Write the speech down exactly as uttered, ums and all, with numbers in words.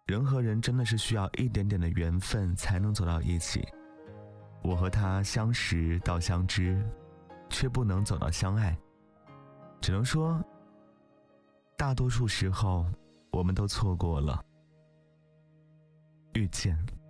人和人真的是需要一点点的缘分才能走到一起。我和他相识到相知，却不能走到相爱。只能说，大多数时候我们都错过了遇见。